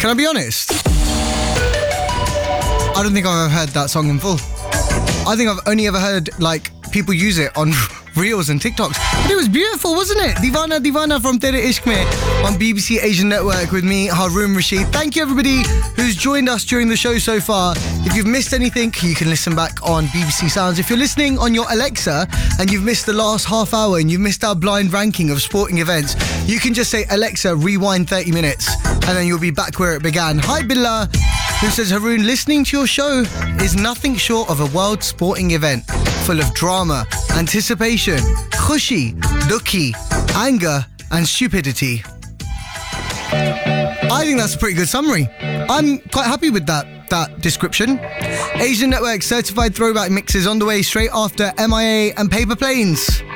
Can I be honest? I don't think I've ever heard that song in full. I think I've only ever heard, like, people use it on Reels and TikToks. But it was beautiful, wasn't it? Divana Divana from Tere Ishq Mein on BBC Asian Network with me, Haroon Rashid. Thank you, everybody who's joined us during the show so far. If you've missed anything, you can listen back on BBC Sounds. If you're listening on your Alexa and you've missed the last half hour and you've missed our blind ranking of sporting events, you can just say, Alexa, rewind 30 minutes, and then you'll be back where it began. Hi, Billah, who says, Haroon, listening to your show is nothing short of a world sporting event full of drama, anticipation, khushi, dukhi, anger and stupidity. I think that's a pretty good summary. I'm quite happy with that description. Asian Network certified throwback mixes on the way straight after MIA and Paper Planes.